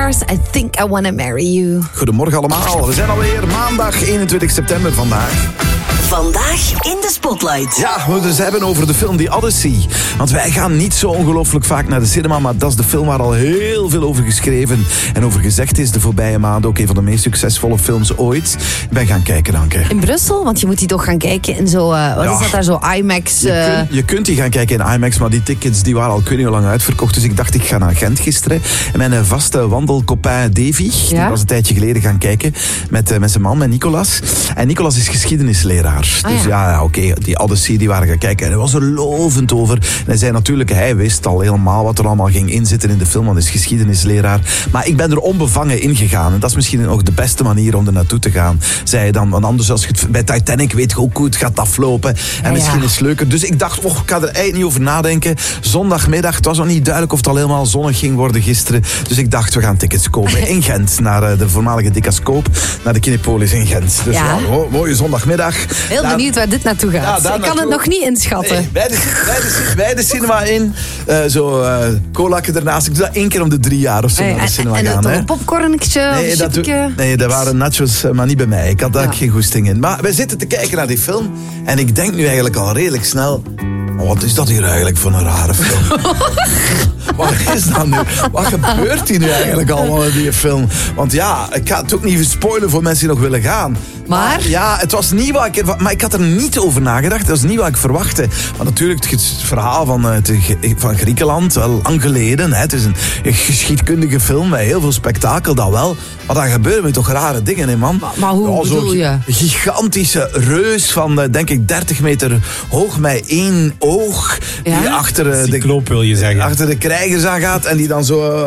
Stars, I Think I Wanna Marry You. Goedemorgen allemaal. We zijn alweer maandag 21 september vandaag. Vandaag in de Spotlight. Ja, we dus hebben over de film The Odyssey. Want wij gaan niet zo ongelooflijk vaak naar de cinema, maar dat is de film waar al heel veel over geschreven en over gezegd is de voorbije maanden. Ook een van de meest succesvolle films ooit. Wij gaan kijken, Anke. In Brussel, want je moet die toch gaan kijken in zo... wat is dat daar, zo IMAX? Je kunt die gaan kijken in IMAX, maar die tickets die waren al kun je lang uitverkocht. Dus ik dacht, ik ga naar Gent gisteren. En mijn vaste wandelcopain Davy, die was een tijdje geleden gaan kijken met zijn man, met Nicolas. En Nicolas is geschiedenisleraar. Dus oké, die Odyssey, die waren gaan kijken. En hij was er lovend over. En hij zei natuurlijk, hij wist al helemaal wat er allemaal ging inzitten in de film, want hij is geschiedenisleraar. Maar ik ben er onbevangen ingegaan. En dat is misschien nog de beste manier om er naartoe te gaan, zei hij dan. Want anders, als je het bij Titanic weet, hoe goed gaat aflopen. En misschien is het leuker. Dus ik dacht, ik ga er eigenlijk niet over nadenken. Zondagmiddag, het was nog niet duidelijk of het al helemaal zonnig ging worden gisteren. Dus ik dacht, we gaan tickets kopen in Gent. Naar de voormalige Dicascoop, naar de Kinepolis in Gent. Dus mooie zondagmiddag. Heel benieuwd waar dit naartoe gaat. Ik kan het nog niet inschatten. Nee, bij de cinema in. Colaatje ernaast. Ik doe dat 1 keer om de 3 jaar of zo naar de cinema gaan. En een popcornetje dat waren nachos, maar niet bij mij. Ik had daar geen goesting in. Maar wij zitten te kijken naar die film. En ik denk nu eigenlijk al redelijk snel... Wat is dat hier eigenlijk voor een rare film? Wat is dat nu? Wat gebeurt hier nu eigenlijk allemaal in die film? Want ja, ik ga het ook niet spoilen voor mensen die nog willen gaan. Maar? Ja, het was niet maar ik had er niet over nagedacht. Dat was niet wat ik verwachtte. Maar natuurlijk, het verhaal van Griekenland, lang geleden. Het is een geschiedkundige film met heel veel spektakel, dat wel. Maar daar gebeuren toch rare dingen in, man. Maar hoe bedoel je? Een gigantische reus van, denk ik, 30 meter hoog met 1 oog. Die achter Cycloop, wil je zeggen. Achter de krijgers aan gaat en die dan zo...